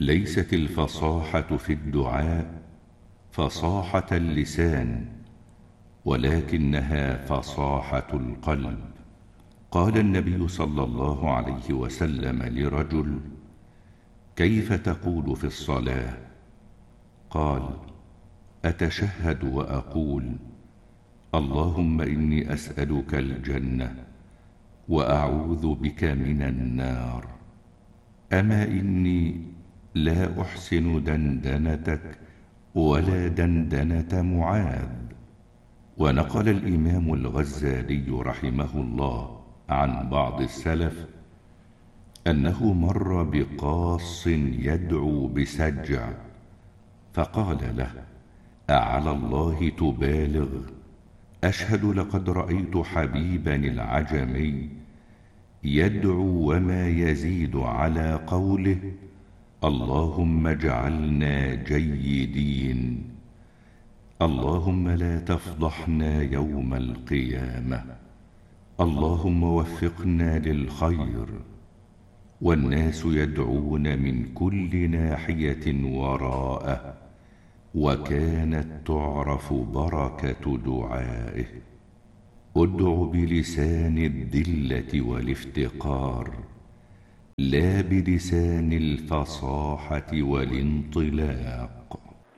ليست الفصاحة في الدعاء فصاحة اللسان، ولكنها فصاحة القلب. قال النبي صلى الله عليه وسلم لرجل: كيف تقول في الصلاة؟ قال: أتشهد وأقول: اللهم إني أسألك الجنة وأعوذ بك من النار. أما إني لا أحسن دندنتك ولا دندنة معاذ. ونقل الإمام الغزالي رحمه الله عن بعض السلف أنه مر بقاص يدعو بسجع، فقال له: أعلى الله تبالغ؟ أشهد لقد رأيت حبيبا العجمي يدعو وما يزيد على قوله: اللهم اجعلنا جيدين، اللهم لا تفضحنا يوم القيامة، اللهم وفقنا للخير. والناس يدعون من كل ناحية وراءه، وكانت تعرف بركة دعائه. ادع بلسان الذلة والافتقار، لا بلسان الفصاحة والانطلاق.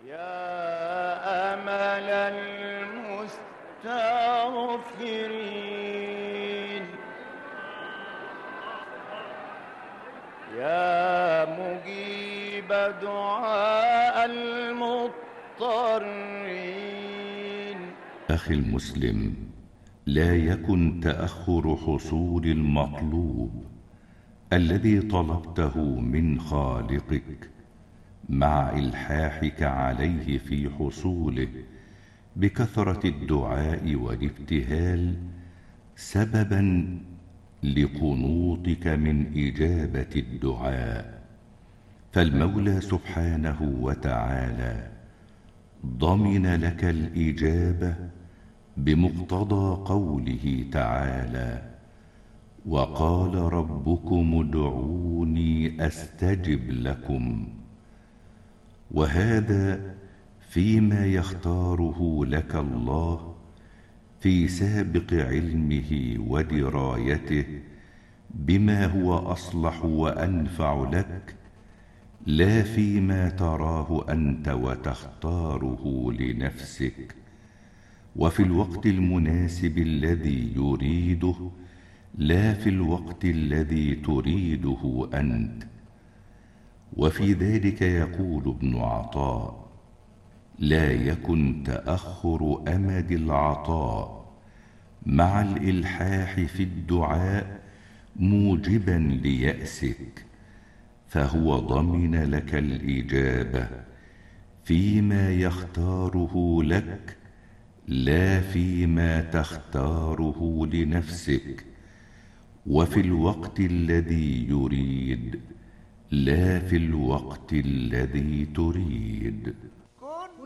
يا أمل المستغفرين، يا مجيب دعاء المضطرين. أخي المسلم، لا يكن تأخر حصول المطلوب الذي طلبته من خالقك مع إلحاحك عليه في حصوله بكثرة الدعاء والابتهال سببا لقنوطك من إجابة الدعاء. فالمولى سبحانه وتعالى ضمن لك الإجابة بمقتضى قوله تعالى: وقال ربكم ادعوني أستجب لكم. وهذا فيما يختاره لك الله في سابق علمه ودرايته بما هو أصلح وأنفع لك، لا فيما تراه أنت وتختاره لنفسك وفي الوقت المناسب الذي يريده، لا في الوقت الذي تريده أنت. وفي ذلك يقول ابن عطاء: لا يكن تأخر أمد العطاء مع الإلحاح في الدعاء موجبا ليأسك، فهو ضمن لك الإجابة فيما يختاره لك، لا فيما تختاره لنفسك، وفي الوقت الذي يريد، لا في الوقت الذي تريد.